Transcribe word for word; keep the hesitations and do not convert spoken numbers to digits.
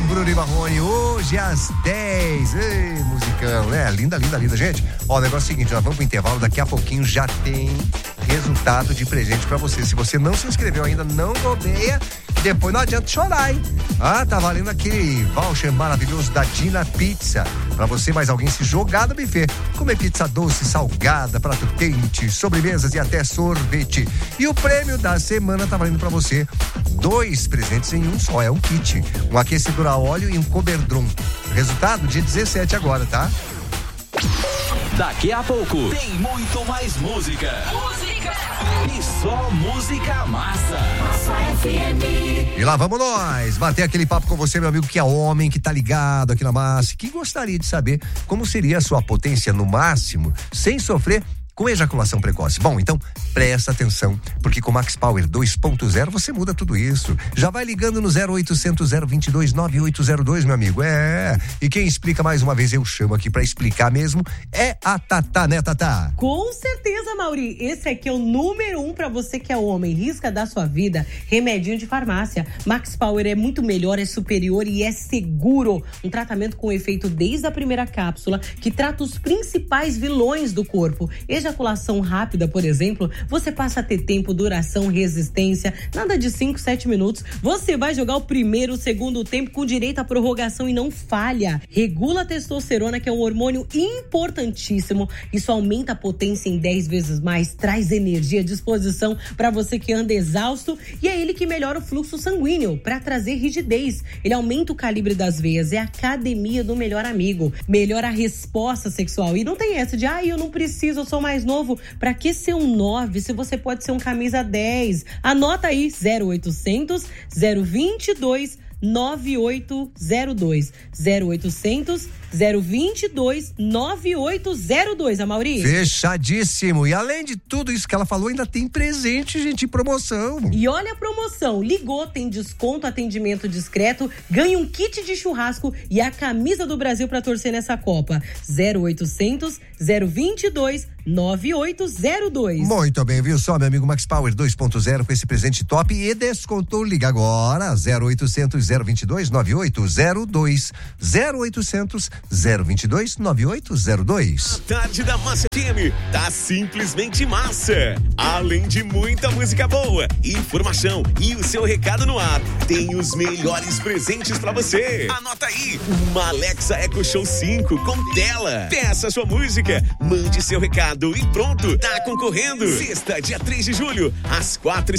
Bruno e Marrone, hoje às dez. Ei, musicão, né? Linda, linda, linda. Gente, ó, o negócio é o seguinte, nós vamos pro intervalo, daqui a pouquinho já tem resultado de presente pra você. Se você não se inscreveu ainda, não bobeia, depois não adianta chorar, hein? Ah, tá valendo aquele voucher maravilhoso da Dina Pizza. Pra você mais alguém se jogar no buffet. Comer pizza doce, salgada, prato quente, sobremesas e até sorvete. E o prêmio da semana tá valendo pra você dois presentes em um só. É um kit, um aquecedor a óleo e um coberdron. Resultado dia dezessete agora, tá? Daqui a pouco tem muito mais música. Música! E só música massa. Massa F M. E lá vamos nós, bater aquele papo com você, meu amigo, que é homem, que tá ligado aqui na Massa, que gostaria de saber como seria a sua potência no máximo, sem sofrer com ejaculação precoce. Bom, então presta atenção, porque com Max Power dois ponto zero você muda tudo isso. Já vai ligando no zero oitocentos, zero vinte e dois, nove oito zero dois, meu amigo. É, e quem explica mais uma vez, eu chamo aqui pra explicar mesmo, é a Tatá, né, Tatá? Com certeza, Mauri. Esse aqui é o número um pra você que é homem. Risca da sua vida, remedinho de farmácia. Max Power é muito melhor, é superior e é seguro. Um tratamento com efeito desde a primeira cápsula, que trata os principais vilões do corpo. Ejaculação rápida, por exemplo, você passa a ter tempo, duração, resistência, nada de cinco, sete minutos. Você vai jogar o primeiro, o segundo tempo com direito à prorrogação e não falha. Regula a testosterona, que é um hormônio importantíssimo. Isso aumenta a potência em dez vezes mais, traz energia, disposição para você que anda exausto, e é ele que melhora o fluxo sanguíneo para trazer rigidez. Ele aumenta o calibre das veias, é a academia do melhor amigo, melhora a resposta sexual. E não tem essa de, ah, eu não preciso, eu sou mais novo. Pra que ser um nove se você pode ser um camisa dez? Anota aí, zero oitocentos, zero vinte e dois, nove oito zero dois. zero oitocentos, zero vinte e dois, nove oito zero dois, Amaury. Fechadíssimo. E além de tudo isso que ela falou, ainda tem presente, gente, promoção. E olha a promoção. Ligou, tem desconto, atendimento discreto, ganha um kit de churrasco e a camisa do Brasil pra torcer nessa Copa. zero oitocentos, zero vinte e dois, nove oito zero dois. Muito bem, viu só, meu amigo? Max Power dois ponto zero com esse presente top e descontou. Liga agora, zero oitocentos, zero vinte e dois, nove oito zero dois. zero oitocentos, zero vinte e dois, nove oito zero dois. A tarde da Massa F M tá simplesmente massa. Além de muita música boa, informação e o seu recado no ar, tem os melhores presentes pra você. Anota aí, uma Alexa Echo Show cinco com tela. Peça sua música, mande seu recado e pronto, tá concorrendo. Sexta, dia três de julho, às quatro e